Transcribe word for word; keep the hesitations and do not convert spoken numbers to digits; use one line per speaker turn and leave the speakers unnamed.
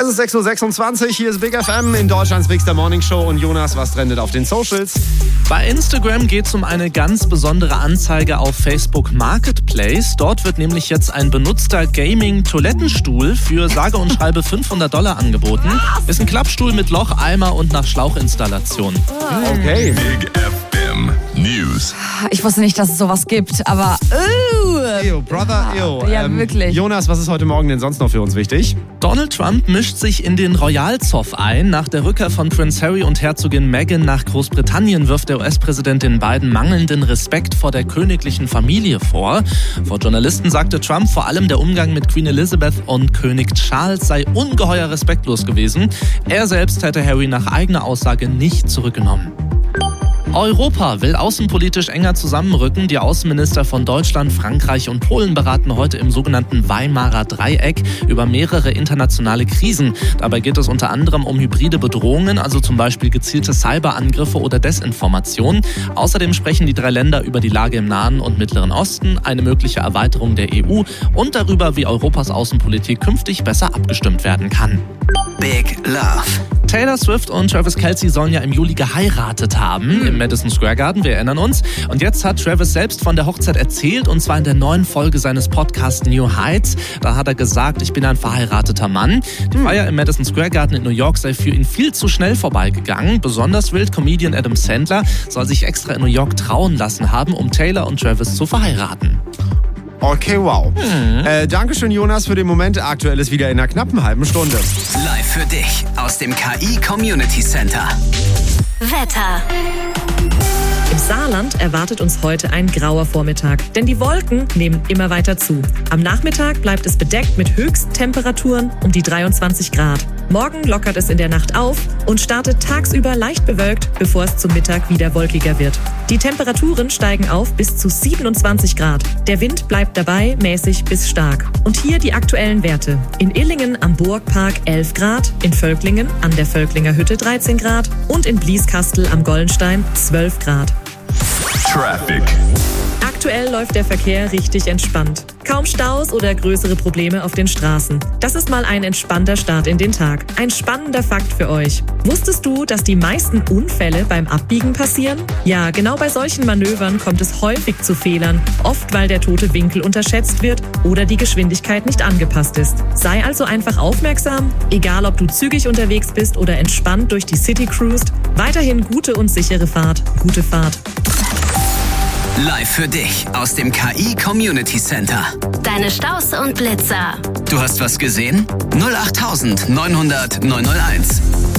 Es ist sechs Uhr sechsundzwanzig, hier ist Big F M in Deutschlands Big Morning Show. Und Jonas, was trendet auf den Socials?
Bei Instagram geht es um eine ganz besondere Anzeige auf Facebook Marketplace. Dort wird nämlich jetzt ein benutzter Gaming-Toilettenstuhl für sage und schreibe fünfhundert Dollar angeboten. Ist ein Klappstuhl mit Loch, Eimer und nach Schlauchinstallation.
Okay.
Big F M News.
Ich wusste nicht, dass es sowas gibt, aber... Uh,
Ew, brother, ew.
Ja,
Ähm,
wirklich.
Jonas, was ist heute Morgen denn sonst noch für uns wichtig?
Donald Trump mischt sich in den Royalzoff ein. Nach der Rückkehr von Prince Harry und Herzogin Meghan nach Großbritannien wirft der U S-Präsident den beiden mangelnden Respekt vor der königlichen Familie vor. Vor Journalisten sagte Trump, vor allem der Umgang mit Queen Elizabeth und König Charles sei ungeheuer respektlos gewesen. Er selbst hätte Harry nach eigener Aussage nicht zurückgenommen. Europa will außenpolitisch enger zusammenrücken. Die Außenminister von Deutschland, Frankreich und Polen beraten heute im sogenannten Weimarer Dreieck über mehrere internationale Krisen. Dabei geht es unter anderem um hybride Bedrohungen, also zum Beispiel gezielte Cyberangriffe oder Desinformation. Außerdem sprechen die drei Länder über die Lage im Nahen und Mittleren Osten, eine mögliche Erweiterung der E U und darüber, wie Europas Außenpolitik künftig besser abgestimmt werden kann.
Big Love.
Taylor Swift und Travis Kelce sollen ja im Juli geheiratet haben, im Madison Square Garden, wir erinnern uns. Und jetzt hat Travis selbst von der Hochzeit erzählt, und zwar in der neuen Folge seines Podcasts New Heights. Da hat er gesagt, ich bin ein verheirateter Mann. Die Feier im Madison Square Garden in New York sei für ihn viel zu schnell vorbeigegangen. Besonders wild Comedian Adam Sandler soll sich extra in New York trauen lassen haben, um Taylor und Travis zu verheiraten.
Okay, wow. Mhm. Äh, Dankeschön, Jonas, für den Moment. Aktuell ist wieder in einer knappen halben Stunde.
Live für dich aus dem K I Community Center.
Wetter.
Im Saarland erwartet uns heute ein grauer Vormittag, denn die Wolken nehmen immer weiter zu. Am Nachmittag bleibt es bedeckt mit Höchsttemperaturen um die dreiundzwanzig Grad. Morgen lockert es in der Nacht auf und startet tagsüber leicht bewölkt, bevor es zum Mittag wieder wolkiger wird. Die Temperaturen steigen auf bis zu siebenundzwanzig Grad. Der Wind bleibt dabei mäßig bis stark. Und hier die aktuellen Werte. In Illingen am Burgpark elf Grad, in Völklingen an der Völklinger Hütte dreizehn Grad und in Blieskastel am Gollenstein zwölf Grad.
Traffic.
Aktuell läuft der Verkehr richtig entspannt. Kaum Staus oder größere Probleme auf den Straßen. Das ist mal ein entspannter Start in den Tag. Ein spannender Fakt für euch. Wusstest du, dass die meisten Unfälle beim Abbiegen passieren? Ja, genau bei solchen Manövern kommt es häufig zu Fehlern. Oft, weil der tote Winkel unterschätzt wird oder die Geschwindigkeit nicht angepasst ist. Sei also einfach aufmerksam. Egal, ob du zügig unterwegs bist oder entspannt durch die City cruist. Weiterhin gute und sichere Fahrt. Gute Fahrt.
Live für dich aus dem K I Community Center.
Deine Staus und Blitzer.
Du hast was gesehen? null acht neunhundert neunhunderteins.